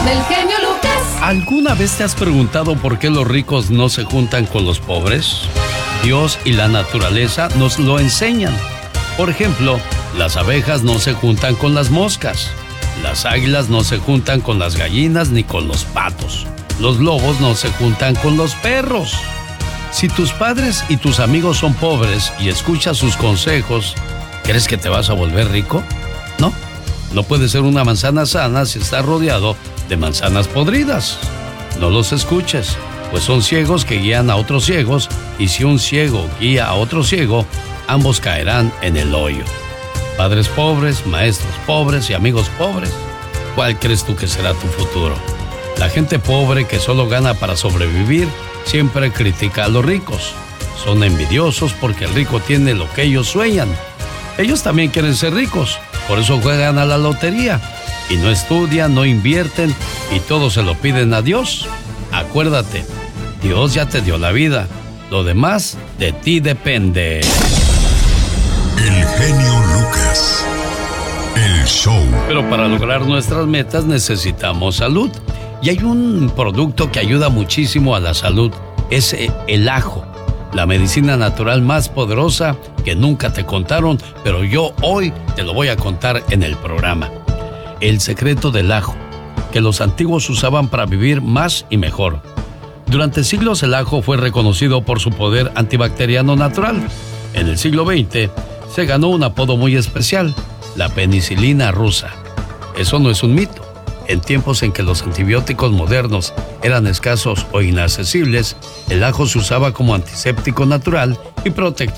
del genio Lucas. ¿Alguna vez te has preguntado por qué los ricos no se juntan con los pobres? Dios y la naturaleza nos lo enseñan. Por ejemplo, las abejas no se juntan con las moscas. Las águilas no se juntan con las gallinas ni con los patos. Los lobos no se juntan con los perros. Si tus padres y tus amigos son pobres y escuchas sus consejos, ¿crees que te vas a volver rico? No. No puedes ser una manzana sana si estás rodeado de manzanas podridas. No los escuches, pues son ciegos que guían a otros ciegos, y si un ciego guía a otro ciego, ambos caerán en el hoyo. Padres pobres, maestros pobres y amigos pobres, ¿cuál crees tú que será tu futuro? La gente pobre que solo gana para sobrevivir siempre critica a los ricos. Son envidiosos porque el rico tiene lo que ellos sueñan. Ellos también quieren ser ricos, por eso juegan a la lotería. Y no estudian, no invierten y todo se lo piden a Dios. Acuérdate, Dios ya te dio la vida. Lo demás de ti depende. El genio Lucas. El show. Pero para lograr nuestras metas necesitamos salud. Y hay un producto que ayuda muchísimo a la salud. Es el ajo. La medicina natural más poderosa que nunca te contaron, pero yo hoy te lo voy a contar en el programa. El secreto del ajo, que los antiguos usaban para vivir más y mejor. Durante siglos el ajo fue reconocido por su poder antibacteriano natural. En el siglo XX se ganó un apodo muy especial, la penicilina rusa. Eso no es un mito. En tiempos en que los antibióticos modernos eran escasos o inaccesibles, el ajo se usaba como antiséptico natural y protector